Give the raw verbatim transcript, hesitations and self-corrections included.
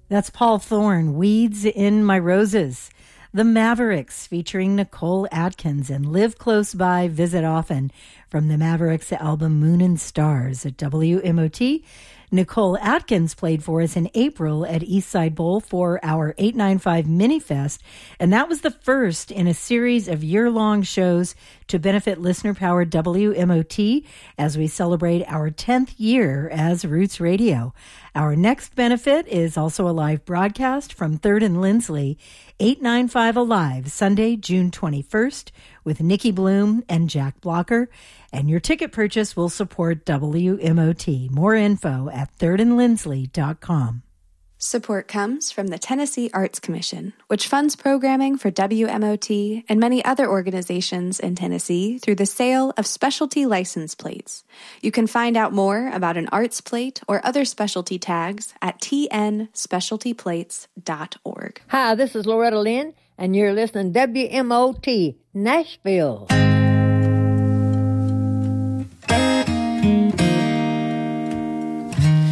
That's Paul Thorne, Weeds in My Roses. The Mavericks, featuring Nicole Atkins, and Live Close By, Visit Often, from the Mavericks album Moon and Stars at W M O T. Nicole Atkins played for us in April at Eastside Bowl for our eight ninety-five Mini Fest, and that was the first in a series of year-long shows to benefit listener-powered W M O T as we celebrate our tenth year as Roots Radio. Our next benefit is also a live broadcast from third and Lindsley, eight ninety-five Alive, Sunday, June twenty-first, with Nikki Bloom and Jack Blocker, and your ticket purchase will support W M O T. More info at third and lindsley dot com. Support comes from the Tennessee Arts Commission, which funds programming for W M O T and many other organizations in Tennessee through the sale of specialty license plates. You can find out more about an arts plate or other specialty tags at t n specialty plates dot org. Hi, this is Loretta Lynn, and you're listening to W M O T Nashville.